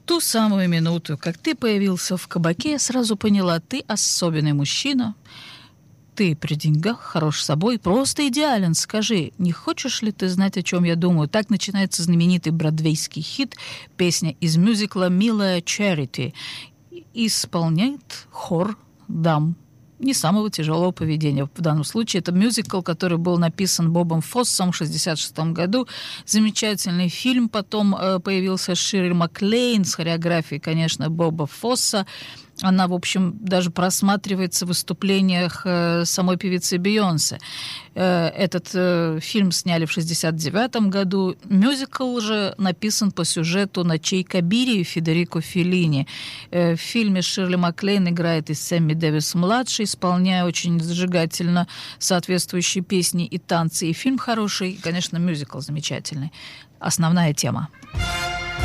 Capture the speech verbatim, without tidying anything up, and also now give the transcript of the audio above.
ту самую минуту, как ты появился в кабаке, я сразу поняла, ты особенный мужчина. Ты при деньгах, хорош собой, просто идеален. Скажи, не хочешь ли ты знать, о чем я думаю? Так начинается знаменитый бродвейский хит, песня из мюзикла «Милая Чарити». Исполняет хор дам не самого тяжелого поведения. В данном случае это мюзикл, который был написан Бобом Фоссом в шестьдесят шестом году. Замечательный фильм. Потом э, появился Ширли Маклейн с хореографией, конечно, Боба Фосса. Она, в общем, даже просматривается в выступлениях э, самой певицы Бейонсе. Э, этот э, фильм сняли в шестьдесят девятом году. Мюзикл же написан по сюжету «Ночей Кабири» и Федерико Феллини. Э, в фильме Ширли Маклейн играет и Сэмми Дэвис-младший, исполняя очень зажигательно соответствующие песни и танцы. И фильм хороший, и, конечно, мюзикл замечательный. Основная тема.